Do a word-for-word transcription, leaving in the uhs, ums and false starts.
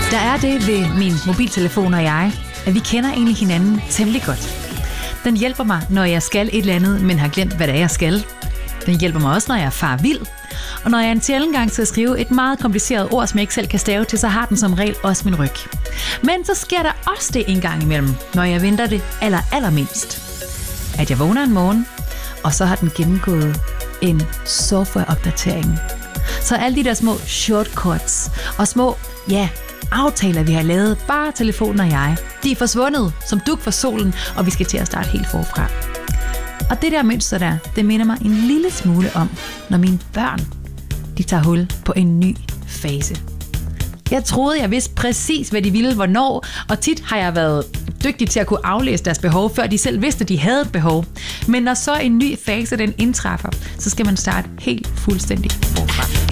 Der er det ved min mobiltelefon og jeg, at vi kender egentlig hinanden temmelig godt. Den hjælper mig, når jeg skal et eller andet, men har glemt, hvad det er, jeg skal. Den hjælper mig også, når jeg er far vild. Og når jeg en sjælden gang skal skrive et meget kompliceret ord, som jeg ikke selv kan stave til, så har den som regel også min ryg. Men så sker der også det en gang imellem, når jeg venter det aller, allermindst. At jeg vågner en morgen, og så har den gennemgået en softwareopdatering. Så alle de der små shortcuts og små, ja, aftaler, vi har lavet, bare telefonen og jeg, de er forsvundet som dug for solen, og vi skal til at starte helt forfra. Og det der mønster der, det minder mig en lille smule om, når mine børn, de tager hul på en ny fase. Jeg troede, jeg vidste præcis, hvad de ville, hvornår, og tit har jeg været dygtig til at kunne aflæse deres behov, før de selv vidste, de havde et behov. Men når så en ny fase, den indtræffer, så skal man starte helt fuldstændig